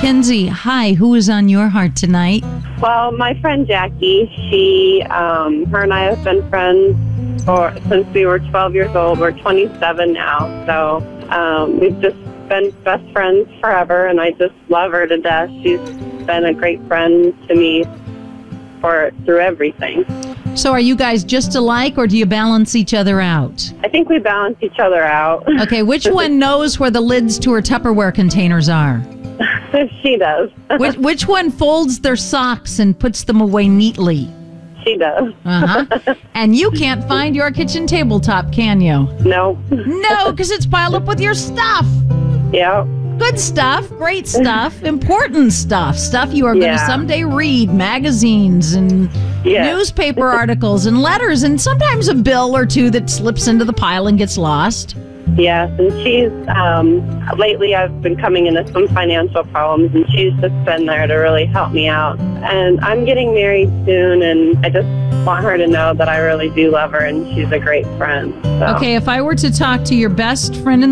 Kinsey, hi. Who is on your heart tonight? Well, my friend Jackie, her and I have been friends since we were 12 years old. We're 27 now, so we've just been best friends forever, and I just love her to death. She's been a great friend to me through everything. So are you guys just alike, or do you balance each other out? I think we balance each other out. Okay, which one knows where the lids to her Tupperware containers are? She does. Which one folds their socks and puts them away neatly? She does. Uh-huh. And you can't find your kitchen tabletop, can you? No. No, because it's piled up with your stuff. Yeah. Good stuff, great stuff, important stuff you are going to someday read, magazines and newspaper articles and letters, and sometimes a bill or two that slips into the pile and gets lost. Yes, and she's, lately I've been coming into some financial problems, and she's just been there to really help me out. And I'm getting married soon, and I just want her to know that I really do love her, and she's a great friend. So. Okay, if I were to talk to your best friend in